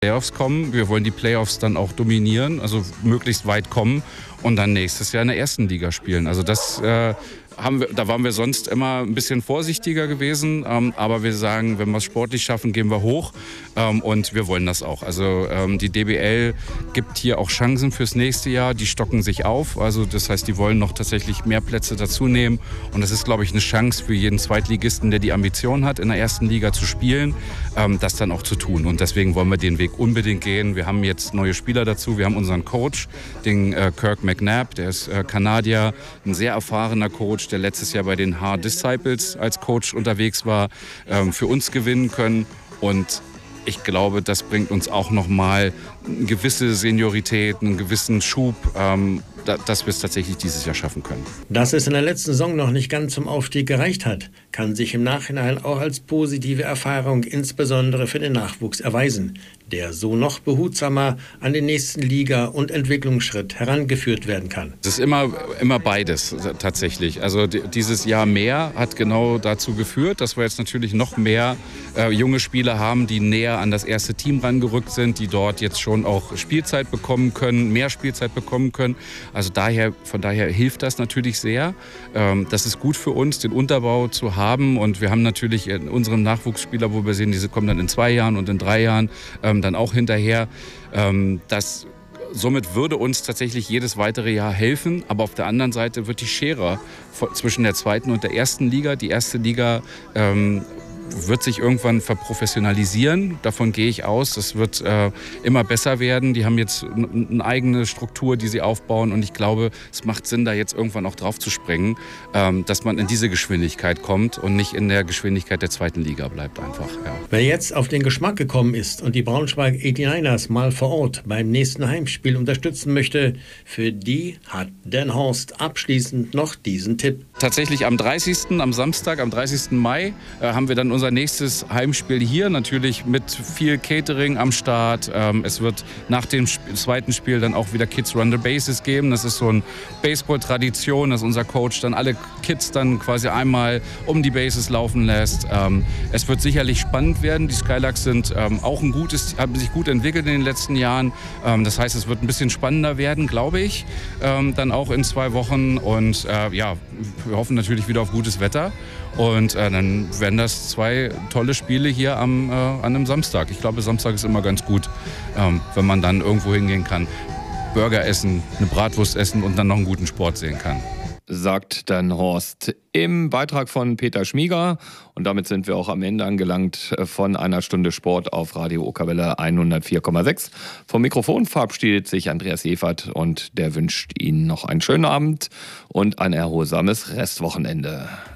Playoffs kommen. Wir wollen die Playoffs dann auch dominieren, also möglichst weit kommen und dann nächstes Jahr in der ersten Liga spielen. Also da waren wir sonst immer ein bisschen vorsichtiger gewesen, aber wir sagen, wenn wir es sportlich schaffen, gehen wir hoch und wir wollen das auch. Also die DBL gibt hier auch Chancen fürs nächste Jahr, die stocken sich auf, also das heißt, die wollen noch tatsächlich mehr Plätze dazu nehmen und das ist, glaube ich, eine Chance für jeden Zweitligisten, der die Ambition hat, in der ersten Liga zu spielen, das dann auch zu tun und deswegen wollen wir den Weg unbedingt gehen. Wir haben jetzt neue Spieler dazu, wir haben unseren Coach, den Kirk McNabb, der ist Kanadier, ein sehr erfahrener Coach, der letztes Jahr bei den Hard Disciples als Coach unterwegs war, für uns gewinnen können. Und ich glaube, das bringt uns auch nochmal eine gewisse Seniorität, einen gewissen Schub, dass wir es tatsächlich dieses Jahr schaffen können. Dass es in der letzten Saison noch nicht ganz zum Aufstieg gereicht hat, kann sich im Nachhinein auch als positive Erfahrung insbesondere für den Nachwuchs erweisen, der so noch behutsamer an den nächsten Liga- und Entwicklungsschritt herangeführt werden kann. Es ist immer beides tatsächlich. Also dieses Jahr mehr hat genau dazu geführt, dass wir jetzt natürlich noch mehr junge Spieler haben, die näher an das erste Team rangerückt sind, die dort jetzt schon auch Spielzeit bekommen können, mehr Spielzeit bekommen können. Also von daher hilft das natürlich sehr. Das ist gut für uns, den Unterbau zu haben. Und wir haben natürlich in unserem Nachwuchsspieler, wo wir sehen, diese kommen dann in 2 Jahren und in 3 Jahren dann auch hinterher. Somit würde uns tatsächlich jedes weitere Jahr helfen. Aber auf der anderen Seite wird die Schere zwischen der zweiten und der ersten Liga, die erste Liga wird sich irgendwann verprofessionalisieren. Davon gehe ich aus. Das wird immer besser werden. Die haben jetzt eine eigene Struktur, die sie aufbauen. Und ich glaube, es macht Sinn, da jetzt irgendwann auch drauf zu springen, dass man in diese Geschwindigkeit kommt und nicht in der Geschwindigkeit der zweiten Liga bleibt einfach. Ja. Wer jetzt auf den Geschmack gekommen ist und die Braunschweig 89ers mal vor Ort beim nächsten Heimspiel unterstützen möchte, für die hat Dan Horst abschließend noch diesen Tipp. Tatsächlich am Samstag, am 30. Mai, haben wir dann unser nächstes Heimspiel hier, natürlich mit viel Catering am Start. Es wird nach dem zweiten Spiel dann auch wieder Kids Run the Bases geben. Das ist so eine Baseball-Tradition, dass unser Coach dann alle Kids dann quasi einmal um die Bases laufen lässt. Es wird sicherlich spannend werden. Die Skylarks sind auch haben sich gut entwickelt in den letzten Jahren. Das heißt, es wird ein bisschen spannender werden, glaube ich, dann auch in 2 Wochen. Und wir hoffen natürlich wieder auf gutes Wetter. Und dann werden das 2 tolle Spiele hier an einem Samstag. Ich glaube, Samstag ist immer ganz gut, wenn man dann irgendwo hingehen kann, Burger essen, eine Bratwurst essen und dann noch einen guten Sport sehen kann. Sagt Dan Horst im Beitrag von Peter Schmieger. Und damit sind wir auch am Ende angelangt von einer Stunde Sport auf Radio Okerwelle 104,6. Vom Mikrofon verabschiedet sich Andreas Jefert und der wünscht Ihnen noch einen schönen Abend und ein erholsames Restwochenende.